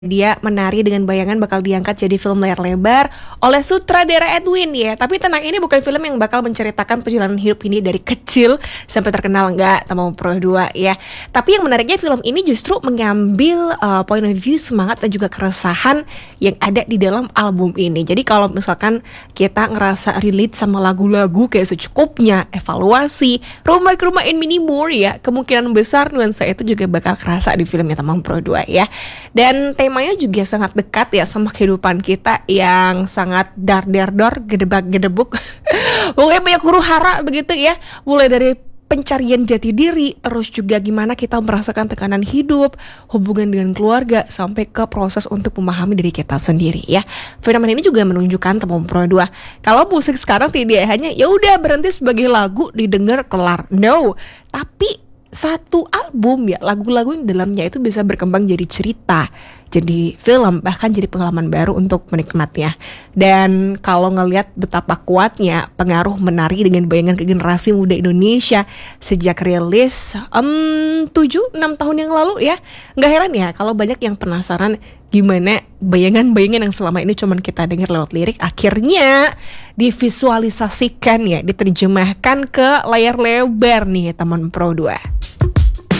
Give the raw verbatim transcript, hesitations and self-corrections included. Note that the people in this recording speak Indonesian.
Dia menari dengan bayangan bakal diangkat jadi film layar lebar oleh sutradara Edwin ya. Tapi tenang, ini bukan film yang bakal menceritakan perjalanan hidup ini dari kecil sampai terkenal, enggak, Tamam Pro dua ya. Tapi yang menariknya film ini justru mengambil uh, point of view, semangat dan juga keresahan yang ada di dalam album ini. Jadi kalau misalkan kita ngerasa relate sama lagu-lagu kayak secukupnya, evaluasi, rumah ke rumah in mini more ya, kemungkinan besar nuansa itu juga bakal kerasa di filmnya Tamam Pro dua ya. Dan temanya juga sangat dekat ya sama kehidupan kita yang sangat dar dar dor gedebak gedebuk. Pokoknya banyak huru hara begitu ya. Mulai dari pencarian jati diri, terus juga gimana kita merasakan tekanan hidup, hubungan dengan keluarga, sampai ke proses untuk memahami diri kita sendiri ya. Film ini juga menunjukkan Tamam Pro dua kalau musik sekarang tidak hanya ya udah berhenti sebagai lagu didengar kelar. No, tapi satu album ya, lagu-lagu yang dalamnya itu bisa berkembang jadi cerita, jadi film, bahkan jadi pengalaman baru untuk menikmatnya. Dan kalau ngelihat betapa kuatnya pengaruh menari dengan bayangan ke generasi muda Indonesia sejak rilis um, tujuh enam tahun yang lalu ya, nggak heran ya kalau banyak yang penasaran gimana bayangan-bayangan yang selama ini cuman kita dengar lewat lirik akhirnya divisualisasikan ya, diterjemahkan ke layar lebar nih Tamam Pro dua.